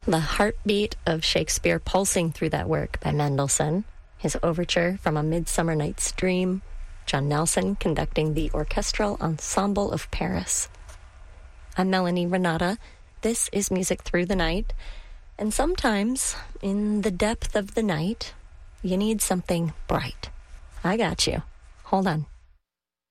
The heartbeat of Shakespeare pulsing through that work by Mendelssohn, his overture from A Midsummer Night's Dream, John Nelson conducting the Orchestral Ensemble of Paris. I'm Melanie Renata. This is Music Through the Night. And sometimes, in the depth of the night, you need something bright. I got you. Hold on.